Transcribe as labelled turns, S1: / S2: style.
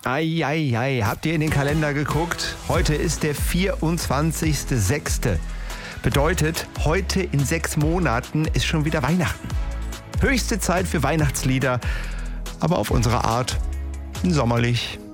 S1: Eieiei, habt ihr in den Kalender geguckt? Heute ist der 24.06. Bedeutet, heute in 6 Monaten ist schon wieder Weihnachten. Höchste Zeit für Weihnachtslieder, aber auf unsere Art sommerlich.